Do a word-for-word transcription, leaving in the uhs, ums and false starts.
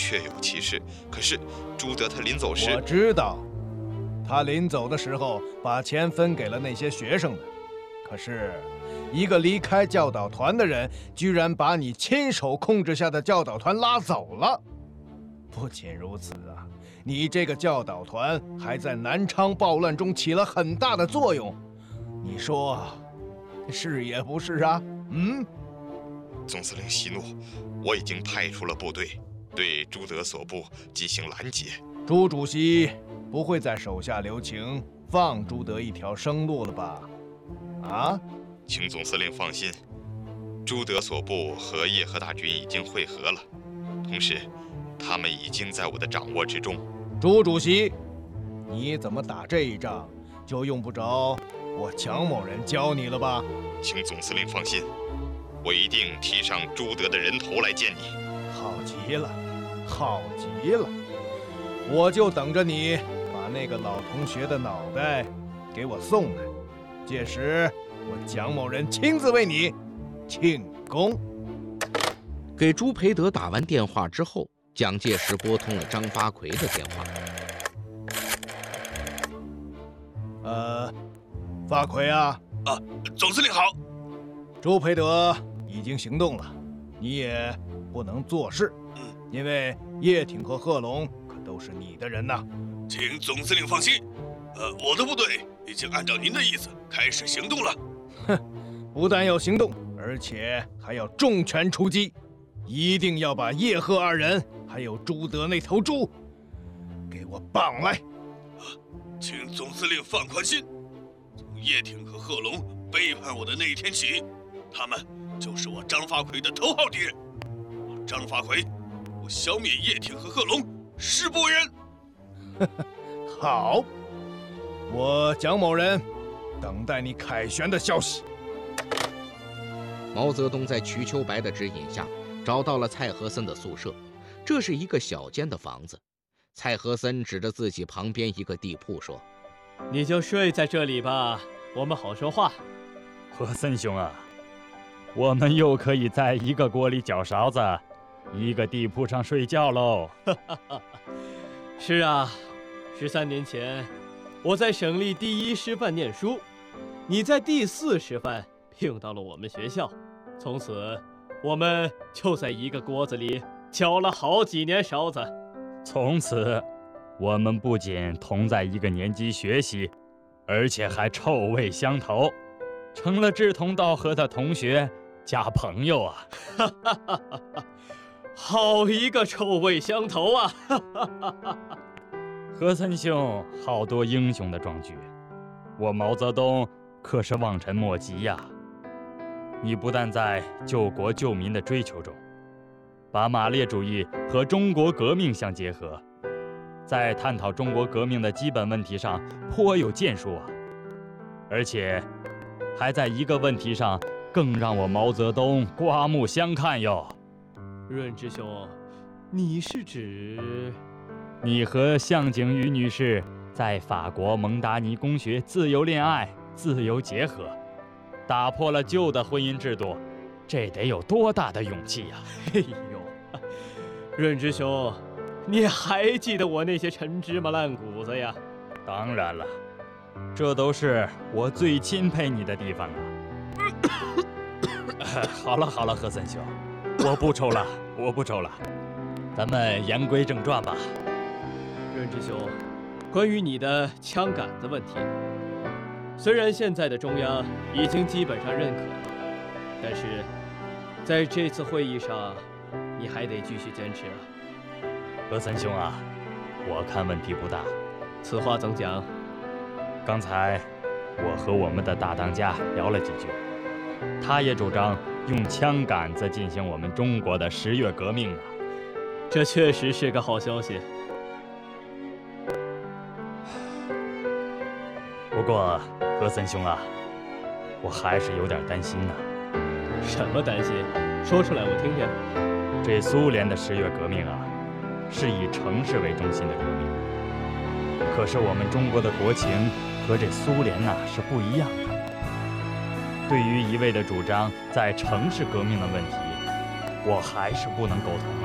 确有其事。可是朱德他临走时， 我知道，他临走的时候把钱分给了那些学生们。可是，一个离开教导团的人，居然把你亲手控制下的教导团拉走了。不仅如此啊，你这个教导团还在南昌暴乱中起了很大的作用。你说，是也不是啊？嗯？ 总司令息怒，我已经派出了部队，对朱德所部进行拦截。 朱主席不会在手下留情，放朱德一条生路了吧？啊？ 请总司令放心，朱德所部和叶赫大军已经会合了，同时，他们已经在我的掌握之中。 朱主席，你怎么打这一仗，就用不着我蒋某人教你了吧？ 请总司令放心，我一定提上朱德的人头来见你。 好极了，好极了，我就等着你把那个老同学的脑袋给我送来，届时我蒋某人亲自为你庆功。 给朱培德打完电话之后，蒋介石拨通了张发奎的电话。 呃，发奎啊， 啊，总司令好。 朱培德已经行动了，你也不能坐视， 嗯， 因为叶挺和贺龙可都是你的人呐。 请总司令放心，呃，我的部队已经按照您的意思开始行动了。 哼，不但要行动，而且还要重拳出击，一定要把叶赫二人还有朱德那头猪给我绑来。 啊，请总司令放宽心，从叶挺和贺龙背叛我的那一天起，他们就是我张发奎的头号敌人。我张发奎，我消灭叶挺和贺龙，誓不为人。 好，我蒋某人等待你凯旋的消息。 毛泽东在瞿秋白的指引下，找到了蔡和森的宿舍。这是一个小间的房子。蔡和森指着自己旁边一个地铺说：“ 你就睡在这里吧，我们好说话。” 和森兄啊，我们又可以在一个锅里搅勺子，一个地铺上睡觉喽。 是啊，十三年前，我在省立第一师范念书，你在第四师范并到了我们学校，从此我们就在一个锅子里搅了好几年勺子。 从此，我们不仅同在一个年级学习，而且还臭味相投，成了志同道合的同学加朋友啊！ 好一个臭味相投啊！ 和森兄好多英雄的壮举，我毛泽东可是望尘莫及呀！你不但在救国救民的追求中，把马列主义和中国革命相结合，在探讨中国革命的基本问题上颇有建树啊！而且，还在一个问题上更让我毛泽东刮目相看哟。 润之兄，你是指你和向景瑜女士在法国蒙达尼公学自由恋爱、自由结合，打破了旧的婚姻制度，这得有多大的勇气呀！ 哎呦，润之兄，你还记得我那些陈芝麻烂谷子呀？ 当然了，这都是我最钦佩你的地方啊！好了好了，和森兄，我不抽了，我不抽了，咱们言归正传吧。 润之兄，关于你的枪杆子问题，虽然现在的中央已经基本上认可了，但是在这次会议上，你还得继续坚持啊。 和森兄啊，我看问题不大。 此话怎讲？ 刚才我和我们的大当家聊了几句，他也主张用枪杆子进行我们中国的十月革命啊。 这确实是个好消息。 不过，和森兄啊，我还是有点担心呢。 什么担心？说出来我听听。 这苏联的十月革命啊，是以城市为中心的革命。可是我们中国的国情和这苏联呐、啊、是不一样的。对于一味的主张在城市革命的问题，我还是不能苟同。